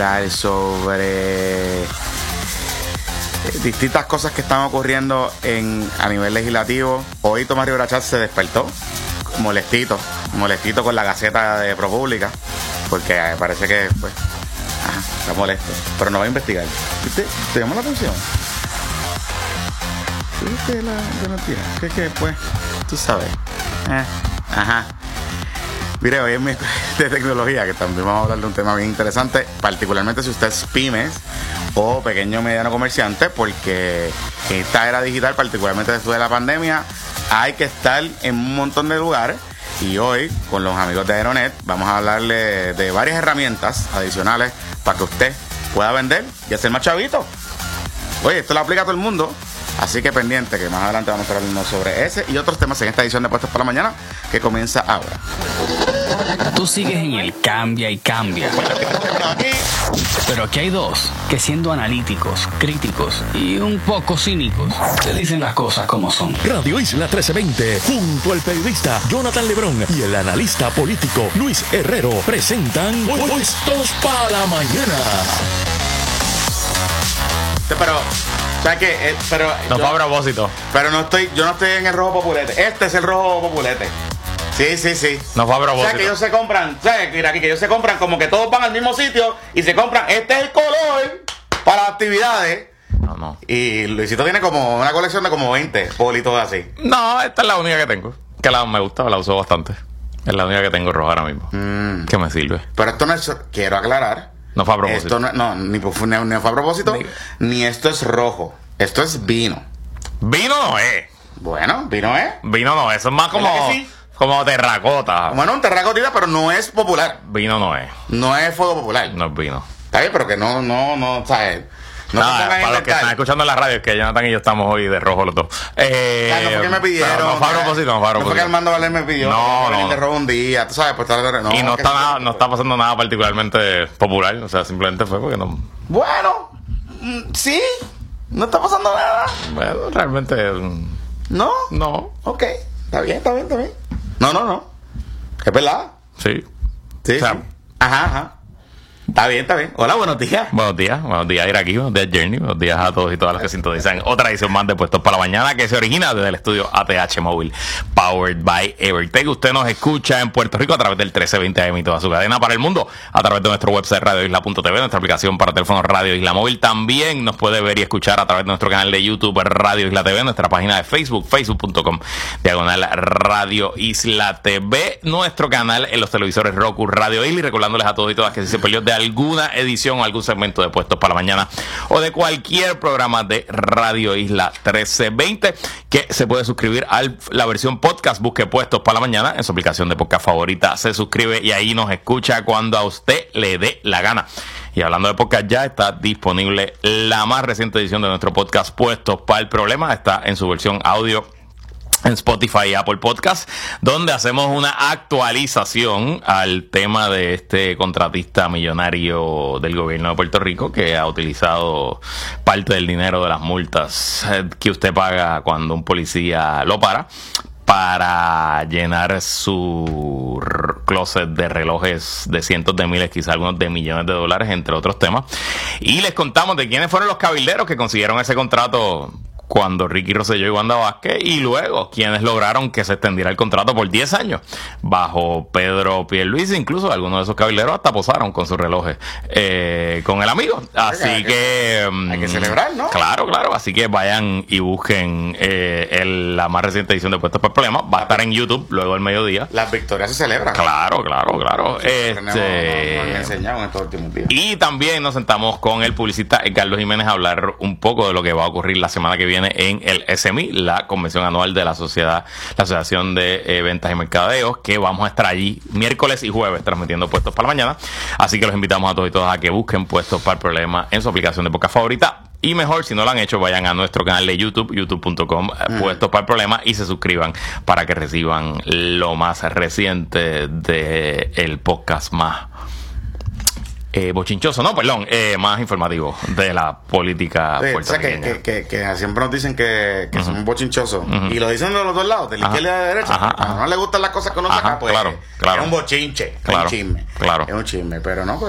sobre distintas cosas que están ocurriendo a nivel legislativo. Hoy Tomás Rivera Chatz se despertó molestito con la Gaceta de ProPublica, porque parece que pues está molesto, pero no va a investigar. ¿Te llamó la atención? ¿Viste de mentira? Que pues, tú sabes. Mire, hoy es mi de tecnología, que también vamos a hablar de un tema bien interesante, particularmente si usted es pymes o pequeño o mediano comerciante, porque esta era digital, particularmente después de la pandemia, hay que estar en un montón de lugares. Y hoy, con los amigos de Aeronet, vamos a hablarle de varias herramientas adicionales para que usted pueda vender y hacer más chavito. Oye, esto lo aplica a todo el mundo. Así que pendiente, que más adelante vamos a estar hablando sobre ese y otros temas en esta edición de Puestos para la Mañana, que comienza ahora. Tú sigues en el cambia y cambia. Pero aquí hay dos que, siendo analíticos, críticos y un poco cínicos, te dicen las cosas como son. Radio Isla 1320, junto al periodista Jonathan Lebrón y el analista político Luis Herrero, presentan Puestos para la Mañana. Pero, ¿sabes qué? No fue a propósito. Pero yo no estoy en el rojo populete. Este es el rojo populete. Sí. No fue a propósito. O sea, que ellos se compran, Mira aquí, que ellos se compran como que todos van al mismo sitio y se compran, este es el color para las actividades. No. Y Luisito tiene como una colección de como 20 politos así. No, esta es la única que tengo. Que me gusta, la uso bastante. Es la única que tengo roja ahora mismo. Que me sirve. Pero esto no es, quiero aclarar. No fue a propósito. Esto ni fue a propósito, ni esto es rojo. Esto es vino. Vino no es. Bueno, vino es. Vino no es. Eso es más como terracota. Bueno, un terracotita, pero no es popular. Vino no es. No es fuego popular. No es vino. Está bien, pero que no, ¿sabes? Nada, para los que están escuchando en la radio, es que Jonathan y yo estamos hoy de rojo los dos. No fue que me pidieron. No fue a propósito, No fue que Armando Valer me pidió. No. De rojo un día, tú sabes, pues no. Y no está pasando nada particularmente popular. O sea, simplemente fue porque no. Bueno, sí. No está pasando nada. Bueno, realmente. ¿No? No. Ok. Está bien. No. Es verdad. Sí. Sí. O sea, sí. Ajá. Está bien. Hola, buenos días. Buenos días, Iraquí, buenos días, Journey, buenos días a todos y todas las que sintonizan otra edición más de Puestos para la Mañana, que se origina desde el estudio ATH Móvil, powered by Evertech. Usted nos escucha en Puerto Rico a través del 1320 AM y toda su cadena para el mundo, a través de nuestro website radioisla.tv, nuestra aplicación para teléfono Radio Isla Móvil. También nos puede ver y escuchar a través de nuestro canal de YouTube Radio Isla TV, nuestra página de Facebook, facebook.com/Radio Isla TV, nuestro canal en los televisores Roku Radio Isla, y recordándoles a todos y todas que si se perdió de alguna edición o algún segmento de Puestos para la Mañana o de cualquier programa de Radio Isla 1320, que se puede suscribir a la versión podcast. Busque Puestos para la Mañana en su aplicación de podcast favorita, se suscribe y ahí nos escucha cuando a usted le dé la gana. Y hablando de podcast, ya está disponible la más reciente edición de nuestro podcast Puestos para el Problema. Está en su versión audio en Spotify y Apple Podcast, donde hacemos una actualización al tema de este contratista millonario del gobierno de Puerto Rico que ha utilizado parte del dinero de las multas que usted paga cuando un policía lo para llenar su closet de relojes de cientos de miles, quizás algunos de millones de dólares, entre otros temas. Y les contamos de quiénes fueron los cabilderos que consiguieron ese contrato cuando Ricky Rosselló y Wanda Vázquez, y luego quienes lograron que se extendiera el contrato por 10 años bajo Pedro Pierluisi. Incluso algunos de esos cabilderos hasta posaron con sus relojes con el amigo. Así hay que celebrar, ¿no? Claro. Así que vayan y busquen la más reciente edición de Puestos para el Problema. Va a estar en YouTube luego del mediodía. Las victorias se celebran. Claro. Nos han enseñado en estos últimos días. Y también nos sentamos con el publicista Carlos Jiménez a hablar un poco de lo que va a ocurrir la semana que viene en el SMI, la convención anual de la Asociación de Ventas y Mercadeos, que vamos a estar allí miércoles y jueves transmitiendo Puestos para la Mañana. Así que los invitamos a todos y todas a que busquen Puestos para el Problema en su aplicación de podcast favorita. Y mejor, si no lo han hecho, vayan a nuestro canal de YouTube, youtube.com, Puestos para el Problema, y se suscriban para que reciban lo más reciente de el podcast más bochinchoso, más informativo de la política puertorriqueña. O sea, que siempre nos dicen que somos bochinchosos, y lo dicen de los dos lados, de la izquierda y de la derecha. A no le gustan las cosas que uno saca, pues claro. es un bochinche, claro, es un chisme, claro. Es un chisme, pero no,